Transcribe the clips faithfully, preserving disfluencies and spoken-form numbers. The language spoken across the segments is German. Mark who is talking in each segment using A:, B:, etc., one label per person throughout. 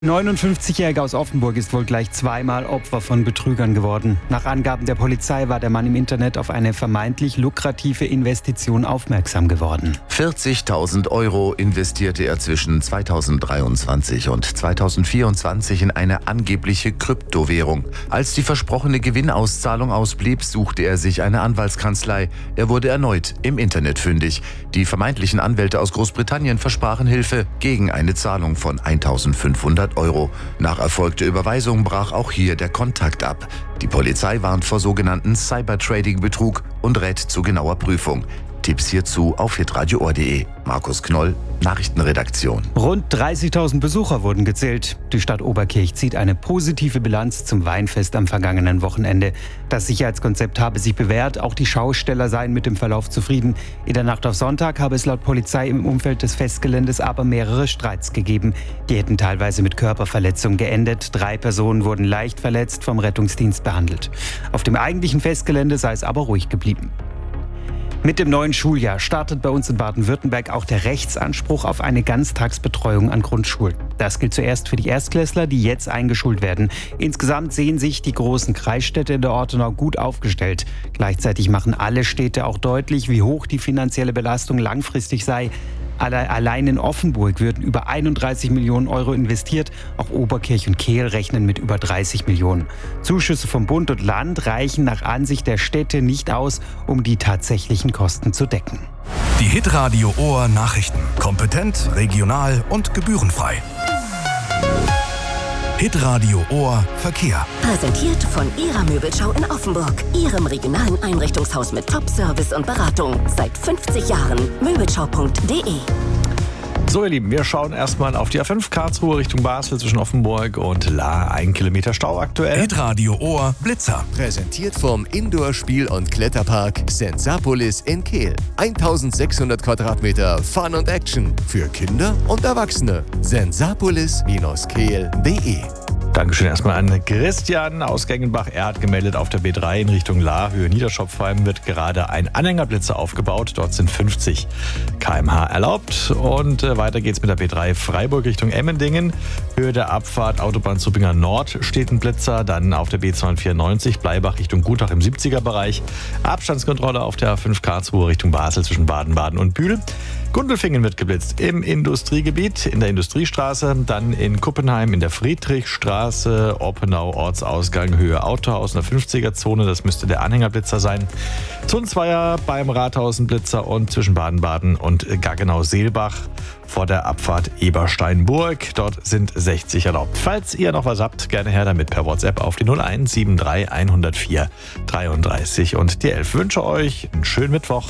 A: neunundfünfzigjähriger aus Offenburg ist wohl gleich zweimal Opfer von Betrügern geworden. Nach Angaben der Polizei war der Mann im Internet auf eine vermeintlich lukrative Investition aufmerksam geworden.
B: vierzigtausend Euro investierte er zwischen zweitausenddreiundzwanzig und zweitausendvierundzwanzig in eine angebliche Kryptowährung. Als die versprochene Gewinnauszahlung ausblieb, suchte er sich eine Anwaltskanzlei. Er wurde erneut im Internet fündig. Die vermeintlichen Anwälte aus Großbritannien versprachen Hilfe gegen eine Zahlung von eintausendfünfhundert Euro. Nach erfolgter Überweisung brach auch hier der Kontakt ab. Die Polizei warnt vor sogenannten Cybertrading-Betrug und rät zu genauer Prüfung. Tipps hierzu auf hitradio ohr punkt de. Markus Knoll, Nachrichtenredaktion.
A: Rund dreißigtausend Besucher wurden gezählt. Die Stadt Oberkirch zieht eine positive Bilanz zum Weinfest am vergangenen Wochenende. Das Sicherheitskonzept habe sich bewährt, auch die Schausteller seien mit dem Verlauf zufrieden. In der Nacht auf Sonntag habe es laut Polizei im Umfeld des Festgeländes aber mehrere Streits gegeben. Die hätten teilweise mit Körperverletzungen geendet. Drei Personen wurden leicht verletzt, vom Rettungsdienst behandelt. Auf dem eigentlichen Festgelände sei es aber ruhig geblieben. Mit dem neuen Schuljahr startet bei uns in Baden-Württemberg auch der Rechtsanspruch auf eine Ganztagsbetreuung an Grundschulen. Das gilt zuerst für die Erstklässler, die jetzt eingeschult werden. Insgesamt sehen sich die großen Kreisstädte in der Ortenau gut aufgestellt. Gleichzeitig machen alle Städte auch deutlich, wie hoch die finanzielle Belastung langfristig sei. Allein in Offenburg würden über einunddreißig Millionen Euro investiert. Auch Oberkirch und Kehl rechnen mit über dreißig Millionen. Zuschüsse vom Bund und Land reichen nach Ansicht der Städte nicht aus, um die tatsächlichen Kosten zu decken.
C: Die Hitradio Ohr Nachrichten. Kompetent, regional und gebührenfrei. Hitradio Ohr Verkehr.
D: Präsentiert von Ihrer Möbelschau in Offenburg. Ihrem regionalen Einrichtungshaus mit Top-Service und Beratung. Seit fünfzig Jahren. Möbelschau punkt de.
E: So, ihr Lieben, wir schauen erstmal auf die A fünf Karlsruhe Richtung Basel zwischen Offenburg und La. Ein Kilometer Stau aktuell.
C: Hitradio Ohr Blitzer.
F: Präsentiert vom Indoor-Spiel- und Kletterpark Sensapolis in Kehl. eintausendsechshundert Quadratmeter Fun und Action für Kinder und Erwachsene. sensapolis Kehl punkt de.
E: Dankeschön erstmal an Christian aus Gengenbach. Er hat gemeldet, auf der B drei in Richtung La, Höhe Niederschopfheim wird gerade ein Anhängerblitzer aufgebaut. Dort sind fünfzig Kilometer pro Stunde erlaubt. Und äh, weiter geht's mit der B drei Freiburg Richtung Emmendingen. Höhe der Abfahrt Autobahn Zuppinger Nord steht ein Blitzer. Dann auf der B zweihundertvierundneunzig Bleibach Richtung Gutach im siebziger Bereich. Abstandskontrolle auf der A fünf Karlsruhe Richtung Basel zwischen Baden-Baden und Bühl. Gundelfingen wird geblitzt im Industriegebiet, in der Industriestraße, dann in Kuppenheim in der Friedrichstraße, Oppenau, Ortsausgang, Höhe Autohaus in der fünfziger-Zone, das müsste der Anhängerblitzer sein. Zunzweier beim Rathausenblitzer und zwischen Baden-Baden und Gaggenau-Seelbach vor der Abfahrt Ebersteinburg. Dort sind sechzig erlaubt. Falls ihr noch was habt, gerne her damit per WhatsApp auf die null eins sieben drei hundertvier dreiunddreißig und die elf. Wünsche euch einen schönen Mittwoch.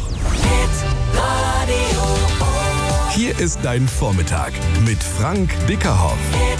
C: Hier ist dein Vormittag mit Frank Bickerhoff.